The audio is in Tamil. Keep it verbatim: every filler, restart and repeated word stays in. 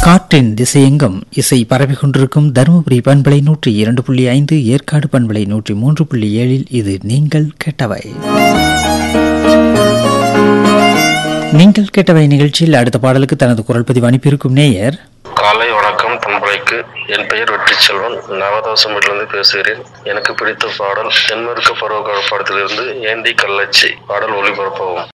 காற்றின் திசையெங்கும் இசை பரவி கொண்டிருக்கும் தருமபுரி பண்பலை நூற்றி இரண்டு புள்ளி ஐந்து, ஏற்காடு பண்பலை நூற்றி மூன்று புள்ளி ஏழில் இது நீங்கள் கேட்டவை. நீங்கள் கேட்டவை நிகழ்ச்சியில் அடுத்த பாடலுக்கு தனது குரல் பதிவு அனுப்பியிருக்கும் நேயர், காலை வணக்கம் பண்பலைக்கு. என் பெயர் வெற்றி செல்வன், நவதாசமிலிருந்து பேசுகிறேன். எனக்கு பிடித்த பாடல் தென்மேற்கு பருவகால படத்திலிருந்து ஏந்தி கள்ளச்சி பாடல் ஒளிபரப்பவும்.